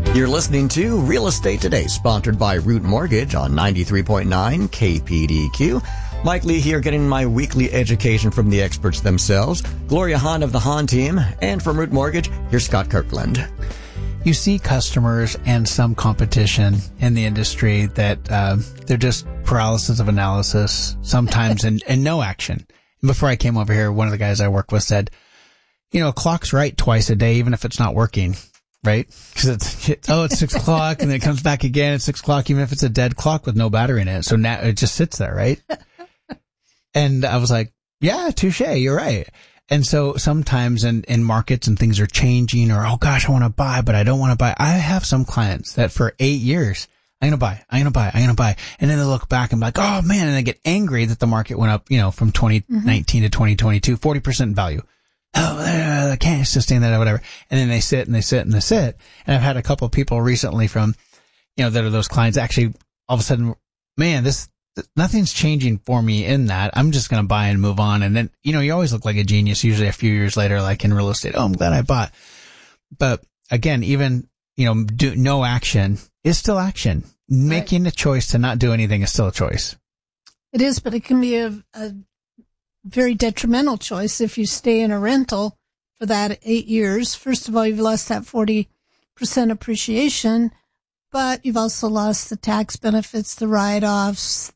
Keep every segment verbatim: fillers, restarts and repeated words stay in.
You're listening to Real Estate Today, sponsored by Root Mortgage on ninety-three point nine K P D Q. Mike Lee here, getting my weekly education from the experts themselves. Gloria Hahn of the Hahn team. And from Root Mortgage, here's Scott Kirkland. You see customers and some competition in the industry that uh, they're just paralysis of analysis sometimes and, and no action. And before I came over here, one of the guys I work with said, you know, a clock's right twice a day, even if it's not working. Right? Because it's, oh, it's six o'clock and then it comes back again at six o'clock, even if it's a dead clock with no battery in it. So now it just sits there, right? And I was like, yeah, touche, you're right. And so sometimes in, in markets and things are changing or, oh gosh, I want to buy, but I don't want to buy. I have some clients that for eight years, I'm going to buy, I'm going to buy, I'm going to buy. And then they look back and be like, oh man, and they get angry that the market went up, you know, from twenty nineteen mm-hmm. to twenty twenty-two, forty percent value. Oh, I can't sustain that or whatever. And then they sit and they sit and they sit. And I've had a couple of people recently from, you know, that are those clients actually all of a sudden, man, this, nothing's changing for me in that. I'm just going to buy and move on. And then, you know, you always look like a genius usually a few years later, like in real estate. Oh, I'm glad I bought. But again, even, you know, do no action is still action. Making right. a choice to not do anything is still a choice. It is, but it can be a, a very detrimental choice if you stay in a rental for that eight years. First of all, you've lost that forty percent appreciation, but you've also lost the tax benefits, the write-offs,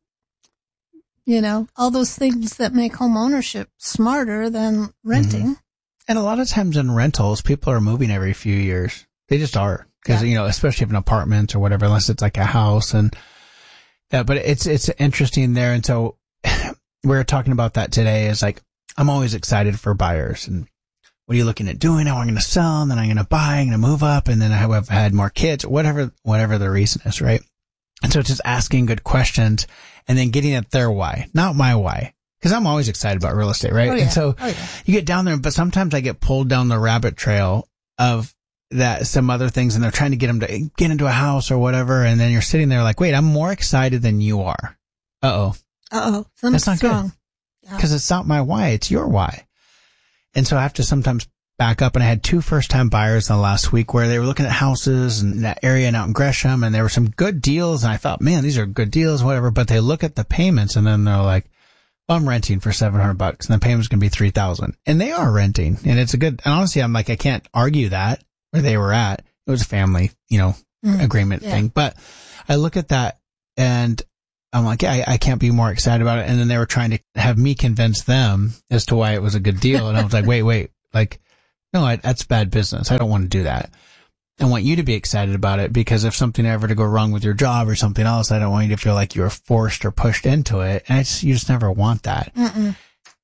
you know, all those things that make home ownership smarter than renting. Mm-hmm. And a lot of times in rentals, people are moving every few years. They just are. Because, yeah. you know, especially if an apartment or whatever, unless it's like a house and that, but it's, it's interesting there. And so we were talking about that today is like, I'm always excited for buyers and what are you looking at doing? Oh, I'm going to sell and then I'm going to buy, I'm going to move up and then I have had more kids, whatever, whatever the reason is, right? And so just asking good questions and then getting at their why, not my why. Cause I'm always excited about real estate, right? Oh, yeah. And so oh, yeah. you get down there, but sometimes I get pulled down the rabbit trail of that some other things and they're trying to get them to get into a house or whatever. And then you're sitting there like, wait, I'm more excited than you are. Uh-oh. Uh-oh. That's not wrong. good. Because yeah. it's not my why. It's your why. And so I have to sometimes back up. And I had two first-time buyers in the last week where they were looking at houses in that area and out in Gresham. And there were some good deals. And I thought, man, these are good deals, whatever. But they look at the payments and then they're like, well, I'm renting for seven hundred bucks and the payment's going to be three thousand. And they are renting. And it's a good, and honestly, I'm like, I can't argue that where they were at. It was a family, you know, mm, agreement yeah. thing. But I look at that and I'm like, yeah, I, I can't be more excited about it. And then they were trying to have me convince them as to why it was a good deal. And I was like, wait, wait, like, no, I, that's bad business. I don't want to do that. I want you to be excited about it because if something ever to go wrong with your job or something else, I don't want you to feel like you were forced or pushed into it. And I just, you just never want that. Mm-mm.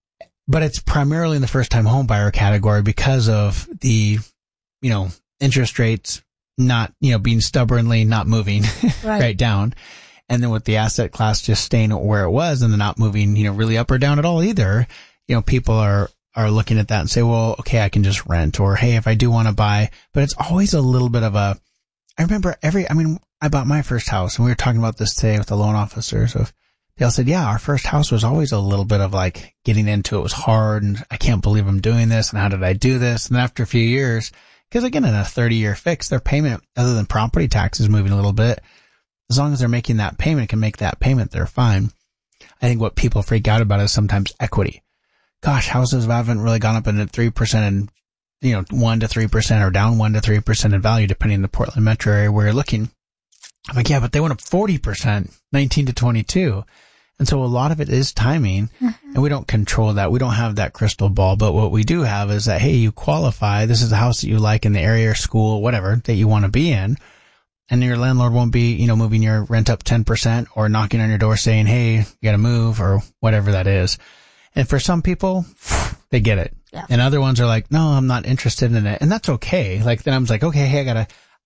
But it's primarily in the first time home buyer category because of the, you know, interest rates not, you know, being stubbornly not moving right. right down. And then with the asset class just staying where it was and then not moving, you know, really up or down at all either, you know, people are, are looking at that and say, well, okay, I can just rent or, hey, if I do want to buy, but it's always a little bit of a, I remember every, I mean, I bought my first house and we were talking about this today with the loan officers of, they all said, yeah, our first house was always a little bit of like getting into it was hard and I can't believe I'm doing this and how did I do this? And after a few years, because again, in a thirty year fix, their payment, other than property taxes moving a little bit, as long as they're making that payment, can make that payment, they're fine. I think what people freak out about is sometimes equity. Gosh, houses haven't really gone up in three percent and, you know, one to three percent or down one to three percent in value, depending on the Portland metro area where you're looking. I'm like, yeah, but they went up forty percent, nineteen to twenty-two. And so a lot of it is timing mm-hmm. and we don't control that. We don't have that crystal ball, but what we do have is that, hey, you qualify. This is the house that you like in the area or school, whatever that you want to be in. And your landlord won't be, you know, moving your rent up ten percent or knocking on your door saying, hey, you got to move or whatever that is. And for some people, they get it. Yeah. And other ones are like, no, I'm not interested in it. And that's okay. Like, then I'm like, okay, hey, I got to,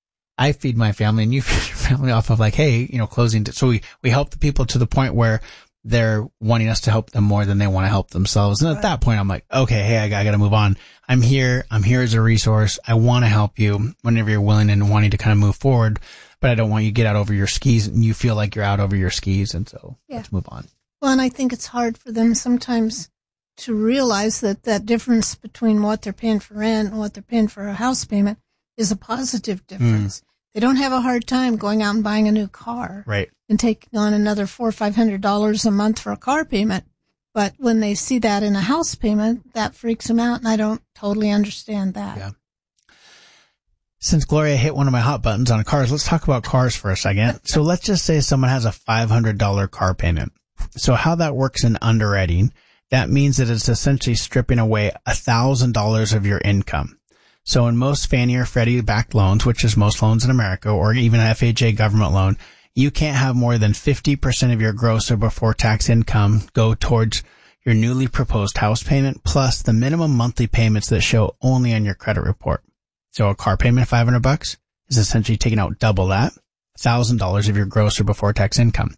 I feed my family and you feed your family off of like, hey, you know, closing. So we, we help the people to the point where they're wanting us to help them more than they want to help themselves. And at that point, I'm like, okay, hey, I, I got to move on. I'm here. I'm here as a resource. I want to help you whenever you're willing and wanting to kind of move forward, but I don't want you to get out over your skis and you feel like you're out over your skis. And so yeah. let's move on. Well, and I think it's hard for them sometimes to realize that that difference between what they're paying for rent and what they're paying for a house payment is a positive difference. Mm. they don't have a hard time going out and buying a new car. Right. And taking on another four or five hundred dollars a month for a car payment. But when they see that in a house payment, that freaks them out, and I don't totally understand that. Yeah. Since Gloria hit one of my hot buttons on cars, let's talk about cars for a second. So let's just say someone has a five hundred dollars car payment. So how that works in underwriting, that means that it's essentially stripping away one thousand dollars of your income. So in most Fannie or Freddie backed loans, which is most loans in America, or even an F H A government loan, you can't have more than fifty percent of your gross or before tax income go towards your newly proposed house payment plus the minimum monthly payments that show only on your credit report. So a car payment of five hundred bucks is essentially taking out double that, one thousand dollars of your gross or before tax income.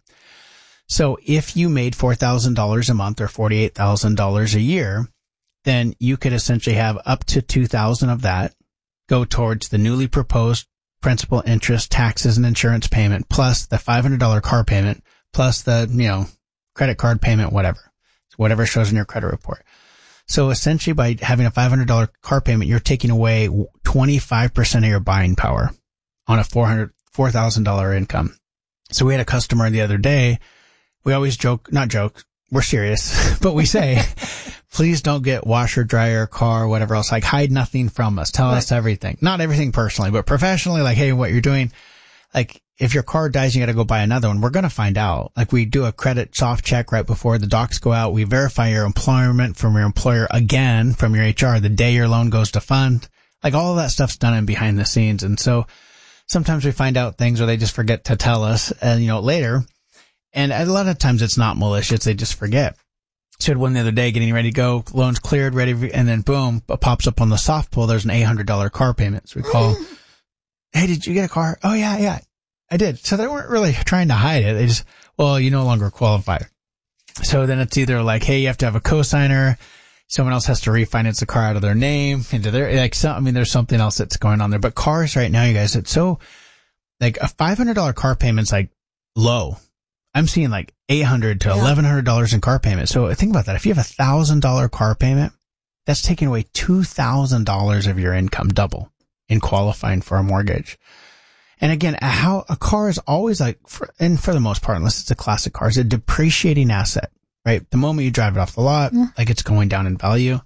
So if you made four thousand dollars a month or forty-eight thousand dollars a year, then you could essentially have up to two thousand dollars of that go towards the newly proposed principal, interest, taxes, and insurance payment, plus the five hundred dollars car payment, plus the, you know, credit card payment, whatever. Whatever shows in your credit report. So essentially by having a five hundred dollars car payment, you're taking away twenty-five percent of your buying power on a four hundred, four thousand dollars income. So we had a customer the other day. We always joke, not joke, we're serious, but we say, please don't get washer, dryer, car, whatever else. Like hide nothing from us. Tell right. us everything. Not everything personally, but professionally, like, hey, what you're doing, like if your car dies, you got to go buy another one. We're going to find out. Like we do a credit soft check right before the docs go out. We verify your employment from your employer again from your H R the day your loan goes to fund. Like all of that stuff's done in behind the scenes. And so sometimes we find out things or they just forget to tell us, and you know, later. And a lot of times it's not malicious. They just forget. So I had one the other day getting ready to go, loans cleared, ready, and then boom, it pops up on the soft pull. There's an eight hundred dollars car payment. So we call, hey, did you get a car? Oh yeah, yeah, I did. So they weren't really trying to hide it. They just, well, you no longer qualify. So then it's either like, hey, you have to have a cosigner. Someone else has to refinance the car out of their name into their, like, so, I mean, there's something else that's going on there. But cars right now, you guys, it's so, like a five hundred dollars car payment's like low. I'm seeing like eight hundred to yeah. eleven hundred dollars in car payment. So think about that. If you have a thousand dollar car payment, that's taking away two thousand dollars of your income, double, in qualifying for a mortgage. And again, how a car is always like, for, and for the most part, unless it's a classic car, it's a depreciating asset, right? The moment you drive it off the lot, mm. like it's going down in value.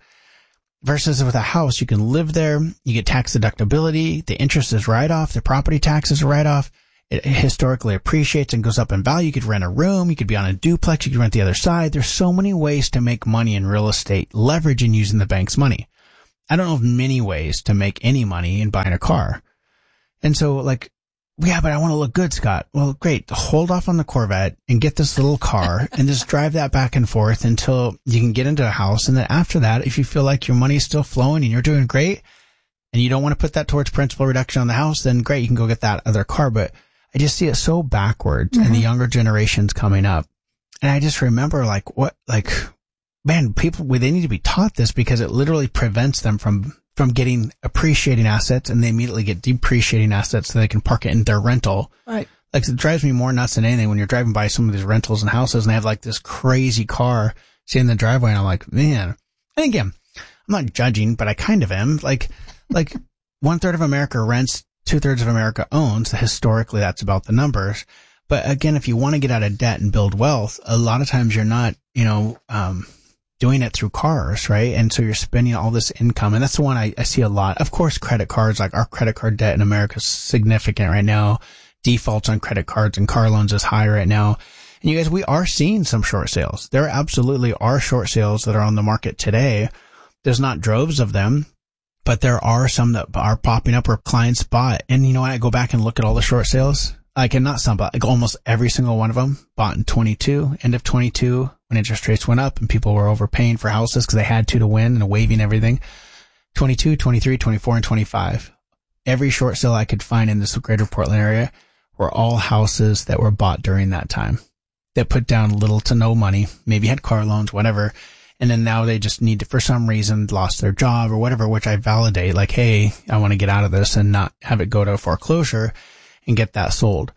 Versus with a house, you can live there, you get tax deductibility, the interest is write off, the property tax is write off. It historically appreciates and goes up in value. You could rent a room. You could be on a duplex. You could rent the other side. There's so many ways to make money in real estate, leveraging using the bank's money. I don't know of many ways to make any money in buying a car. And so like, yeah, but I want to look good, Scott. Well, great. Hold off on the Corvette and get this little car and just drive that back and forth until you can get into a house. And then after that, if you feel like your money is still flowing and you're doing great and you don't want to put that towards principal reduction on the house, then great. You can go get that other car. But I just see it so backwards mm-hmm. and the younger generations coming up. And I just remember like what, like, man, people, they need to be taught this because it literally prevents them from, from getting appreciating assets, and they immediately get depreciating assets so they can park it in their rental. Right. Like it drives me more nuts than anything when you're driving by some of these rentals and houses and they have like this crazy car sitting in the driveway and I'm like, man. And again, I'm not judging, but I kind of am. Like, like one third of America rents, two-thirds of America owns. Historically, that's about the numbers. But again, if you want to get out of debt and build wealth, a lot of times you're not, you know, um, doing it through cars, right? And so you're spending all this income. And that's the one I, I see a lot. Of course, credit cards, like our credit card debt in America is significant right now. Defaults on credit cards and car loans is high right now. And you guys, we are seeing some short sales. There absolutely are short sales that are on the market today. There's not droves of them, but there are some that are popping up where clients bought. And you know what? I go back and look at all the short sales. I can not some, but like almost every single one of them bought in twenty-two, end of twenty-two, when interest rates went up and people were overpaying for houses because they had to to win and waiving everything. twenty-two, twenty-three, twenty-four, and twenty-five. Every short sale I could find in this greater Portland area were all houses that were bought during that time that put down little to no money, maybe had car loans, whatever. And then now they just need to, for some reason, lost their job or whatever, which I validate, like, hey, I want to get out of this and not have it go to foreclosure and get that sold.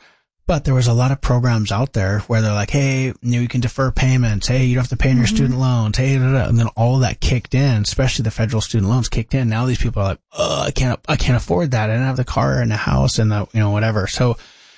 But there was a lot of programs out there where they're like, hey, you know, you can defer payments. Hey, you don't have to pay on your mm-hmm. student loans. Hey, da, da. And then all of that kicked in, especially the federal student loans kicked in. Now these people are like, oh, I can't, I can't afford that. I don't have the car and the house and the, you know, whatever. So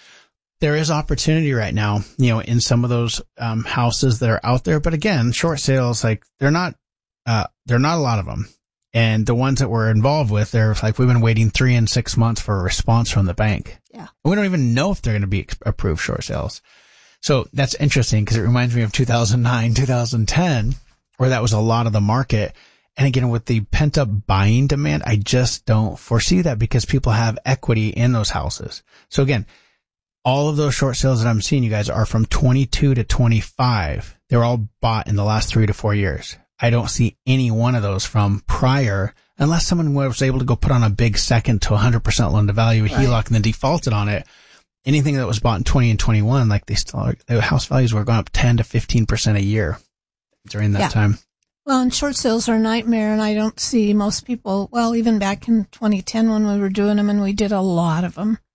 there is opportunity right now, you know, in some of those, um, houses that are out there. But again, short sales, like they're not, uh, they're not a lot of them. And the ones that we're involved with, they're like, we've been waiting three and six months for a response from the bank. Yeah. And we don't even know if they're going to be approved short sales. So that's interesting because it reminds me of two thousand nine, two thousand ten, where that was a lot of the market. And again, with the pent up buying demand, I just don't foresee that because people have equity in those houses. So again, all of those short sales that I'm seeing, you guys, are from twenty-two to twenty-five. They're all bought in the last three to four years. I don't see any one of those from prior, unless someone was able to go put on a big second to one hundred percent loan to value, a H E L O C, right, and then defaulted on it. Anything that was bought in twenty and twenty-one, like they still, the house values were going up ten to fifteen percent a year during that yeah. time. Well, and short sales are a nightmare, and I don't see most people, well, even back in twenty ten when we were doing them, and we did a lot of them,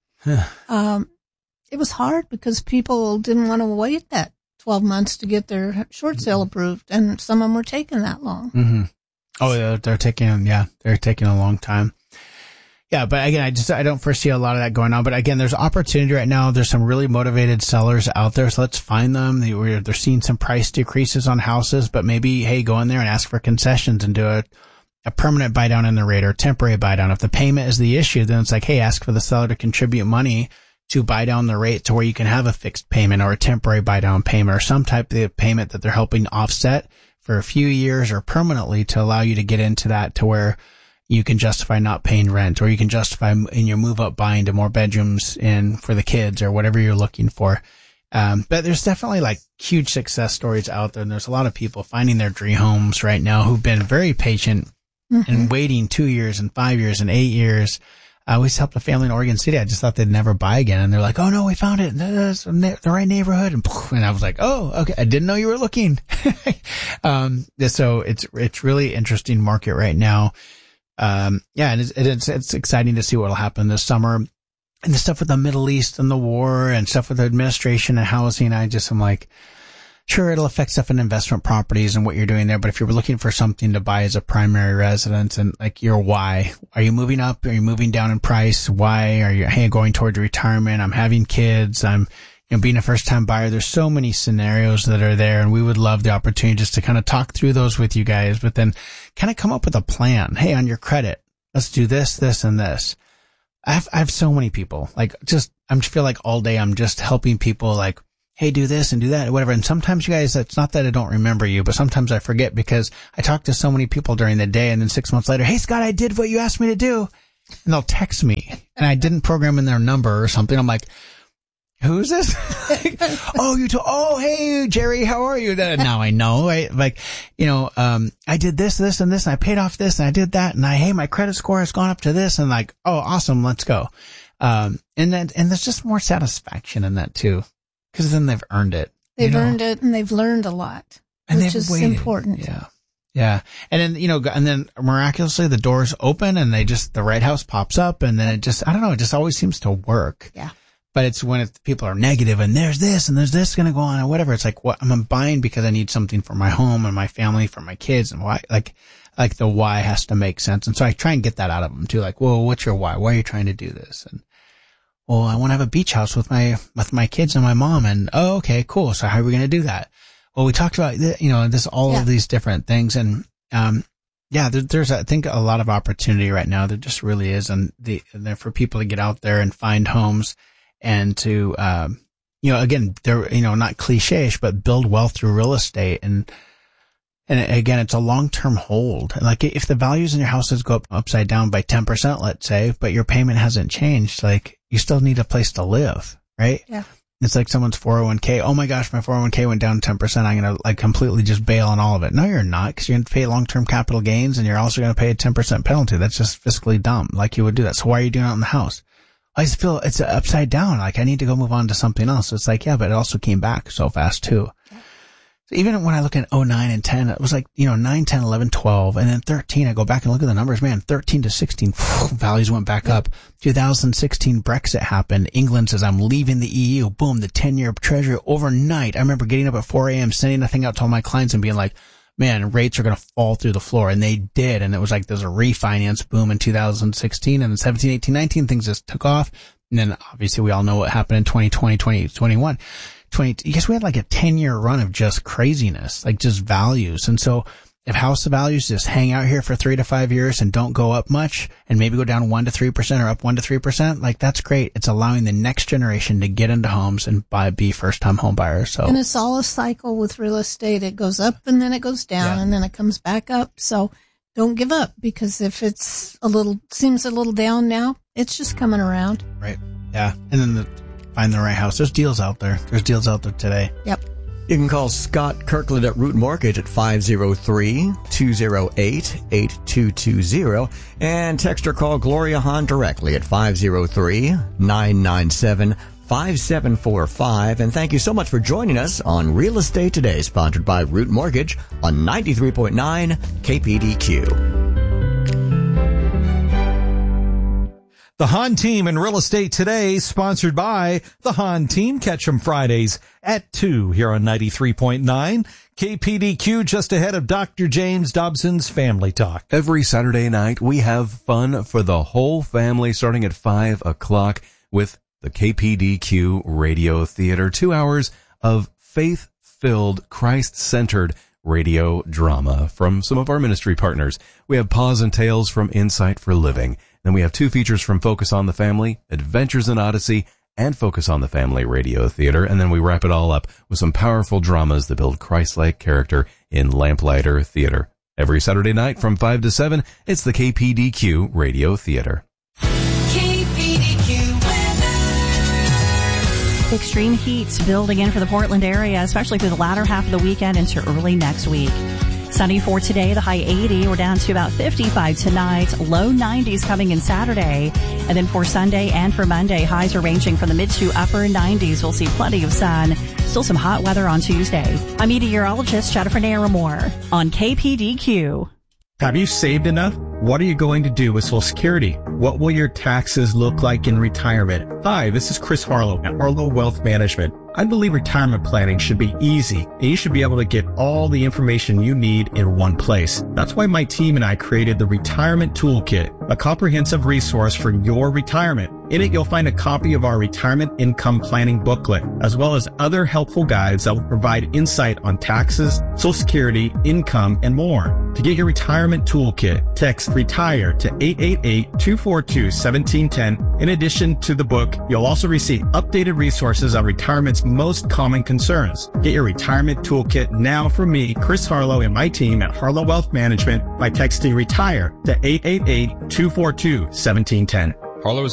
um, it was hard because people didn't want to wait that twelve months to get their short sale approved, and some of them were taking that long. Mm-hmm. Oh, yeah, they're taking, yeah, they're taking a long time. Yeah, but again, I just, I don't foresee a lot of that going on. But again, there's opportunity right now. There's some really motivated sellers out there, so let's find them. They, we're, they're seeing some price decreases on houses, but maybe, hey, go in there and ask for concessions and do a, a permanent buy down in the rate or temporary buy down. If the payment is the issue, then it's like, hey, ask for the seller to contribute money to buy down the rate to where you can have a fixed payment or a temporary buy down payment or some type of payment that they're helping offset for a few years or permanently to allow you to get into that to where you can justify not paying rent, or you can justify in your move up buying to more bedrooms in for the kids or whatever you're looking for. Um, but there's definitely like huge success stories out there. And there's a lot of people finding their dream homes right now who've been very patient mm-hmm. and waiting two years and five years and eight years. I always helped a family in Oregon City. I just thought they'd never buy again. And they're like, oh no, we found it. That's the right neighborhood. And, and I was like, oh, okay. I didn't know you were looking. um, so it's, it's really interesting market right now. Um, yeah, and it's, it's, it's exciting to see what will happen this summer and the stuff with the Middle East and the war and stuff with the administration and housing. I just am like, sure, it'll affect stuff in investment properties and what you're doing there. But if you're looking for something to buy as a primary residence and like your why, are you moving up? Are you moving down in price? Why are you, hey, going towards retirement? I'm having kids. I'm, you know, being a first time buyer. There's so many scenarios that are there, and we would love the opportunity just to kind of talk through those with you guys, but then kind of come up with a plan. Hey, on your credit, let's do this, this, and this. I have, I have so many people like just, I feel like all day I'm just helping people like, hey, do this and do that, whatever. And sometimes you guys, it's not that I don't remember you, but sometimes I forget because I talk to so many people during the day, and then six months later, hey, Scott, I did what you asked me to do. And they'll text me and I didn't program in their number or something. I'm like, who's this? oh, you told, oh, hey, Jerry, how are you? Now I know, right? Like, you know, um, I did this, this, and this, and I paid off this, and I did that, and I, hey, my credit score has gone up to this, and like, oh, awesome, let's go. Um, and then, and there's just more satisfaction in that too, because then they've earned it. They've you know? earned it, and they've learned a lot, and which is waited. important. Yeah. Yeah. And then, you know, and then miraculously the doors open and they just, the right house pops up, and then it just, I don't know, it just always seems to work. Yeah. But it's when it's, people are negative and there's this and there's this going to go on or whatever. It's like, what, I'm buying because I need something for my home and my family, for my kids, and why, like, like the why has to make sense. And so I try and get that out of them too. Like, well, what's your why? Why are you trying to do this? And, well, I want to have a beach house with my, with my kids and my mom. And, oh, okay, cool. So how are we going to do that? Well, we talked about, you know, this, all yeah. of these different things. And, um, yeah, there, there's, I think, a lot of opportunity right now. There just really is. And the, and for people to get out there and find homes and to, um, you know, again, they're, you know, not cliche-ish, but build wealth through real estate. And, and again, it's a long-term hold. Like if the values in your houses go up upside down by ten percent, let's say, but your payment hasn't changed, like you still need a place to live, right? Yeah. It's like someone's four oh one k. Oh my gosh, my four oh one k went down ten percent. I'm going to like completely just bail on all of it. No, you're not, because you're going to pay long-term capital gains, and you're also going to pay a ten percent penalty. That's just fiscally dumb. Like you would do that. So why are you doing it in the house? I just feel it's upside down. Like I need to go move on to something else. It's like, yeah, but it also came back so fast too. So even when I look at oh nine and ten, it was like, you know, nine, ten, eleven, twelve, and then thirteen, I go back and look at the numbers, man, thirteen to sixteen, values went back up. two thousand sixteen, Brexit happened. England says, I'm leaving the E U. Boom, the ten-year treasury overnight. I remember getting up at four a.m., sending a thing out to all my clients and being like, man, rates are going to fall through the floor. And they did. And it was like there's a refinance boom in two thousand sixteen, and then seventeen, eighteen, nineteen, things just took off. And then obviously we all know what happened in twenty twenty, twenty twenty-one. twenty, I guess we had like a ten-year run of just craziness, like just values. And so if house values just hang out here for three to five years and don't go up much and maybe go down one to three percent or up one to three percent, like that's great. It's allowing the next generation to get into homes and buy, be first-time home buyers. So, and it's all a cycle with real estate. It goes up and then it goes down yeah. and then it comes back up. So don't give up, because if it's a little, seems a little down now, it's just coming around. Right. Yeah. And then the, find the right house. There's deals out there. There's deals out there today. Yep. You can call Scott Kirkland at Root Mortgage at five oh three, two oh eight, eight two two zero and text or call Gloria Hahn directly at five oh three, nine nine seven, five seven four five. And thank you so much for joining us on Real Estate Today, sponsored by Root Mortgage on ninety-three point nine K P D Q. The Hahn Team in Real Estate Today, sponsored by the Hahn Team. Catch them Fridays at two here on ninety-three point nine K P D Q, just ahead of Doctor James Dobson's Family Talk. Every Saturday night, we have fun for the whole family starting at five o'clock with the K P D Q Radio Theater. Two hours of faith-filled, Christ-centered radio drama from some of our ministry partners. We have Pause and Tales from Insight for Living. Then we have two features from Focus on the Family, Adventures in Odyssey, and Focus on the Family Radio Theater. And then we wrap it all up with some powerful dramas that build Christ-like character in Lamplighter Theater. Every Saturday night from five to seven, it's the K P D Q Radio Theater. K P D Q weather. Extreme heat's building in for the Portland area, especially through the latter half of the weekend into early next week. Sunny for today, the high eighty. We're down to about fifty-five tonight. Low nineties coming in Saturday. And then for Sunday and for Monday, highs are ranging from the mid to upper nineties. We'll see plenty of sun. Still some hot weather on Tuesday. I'm meteorologist Jennifer Naramore on K P D Q. Have you saved enough? What are you going to do with Social Security? What will your taxes look like in retirement? Hi, this is Chris Harlow at Harlow Wealth Management. I believe retirement planning should be easy, and you should be able to get all the information you need in one place. That's why my team and I created the Retirement Toolkit, a comprehensive resource for your retirement. In it, you'll find a copy of our retirement income planning booklet, as well as other helpful guides that will provide insight on taxes, Social Security, income, and more. To get your retirement toolkit, text RETIRE to eight eight eight, two four two, one seven one zero. In addition to the book, you'll also receive updated resources on retirement's most common concerns. Get your retirement toolkit now from me, Chris Harlow, and my team at Harlow Wealth Management by texting RETIRE to eight eight eight, two four two, one seven one zero. Harlow is